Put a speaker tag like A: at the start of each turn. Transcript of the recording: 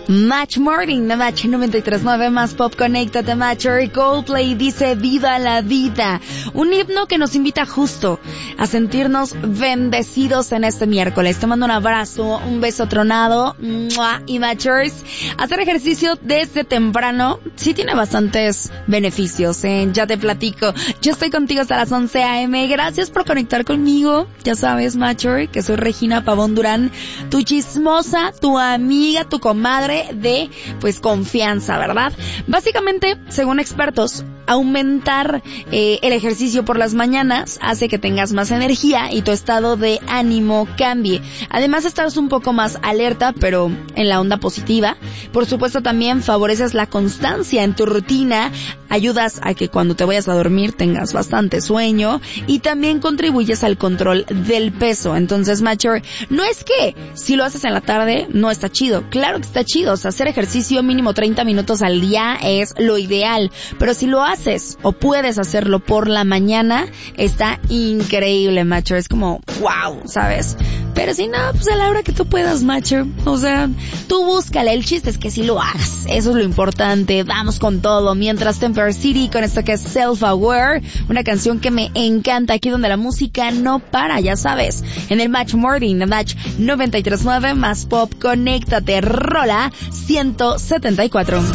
A: Match Morning, de Match 93.9, más pop, conéctate, Matcher. Coldplay dice viva la vida. Un himno que nos invita justo a sentirnos bendecidos en este miércoles. Te mando un abrazo, un beso tronado. ¡Mua! Y Matchers, hacer ejercicio desde temprano sí tiene bastantes beneficios, ya te platico. Yo estoy contigo hasta las 11 a.m. Gracias por conectar conmigo. Ya sabes, Matcher, que soy Regina Pavón Durán, tu chismosa, tu amiga, tu comadre de, pues, confianza, ¿verdad? Básicamente, según expertos, aumentar el ejercicio por las mañanas hace que tengas más energía y tu estado de ánimo cambie. Además, estás un poco más alerta, pero en la onda positiva. Por supuesto, también favoreces la constancia en tu rutina, ayudas a que cuando te vayas a dormir tengas bastante sueño y también contribuyes al control del peso. Entonces, Matcher, no es que si lo haces en la tarde no está chido. Claro que está chido. O sea, hacer ejercicio mínimo 30 minutos al día es lo ideal. Pero si lo haces o puedes hacerlo por la mañana, está increíble, Matcher. Es como, wow, ¿sabes? Pero si no, pues a la hora que tú puedas, Matcher. O sea, tú búscale. El chiste es que si lo hagas. Eso es lo importante. Vamos con todo. Mientras Temper City con esto que es Self Aware, una canción que me encanta, aquí donde la música no para, ya sabes. En el Match Morning, de Match 93.9, más pop, conéctate, rola 174.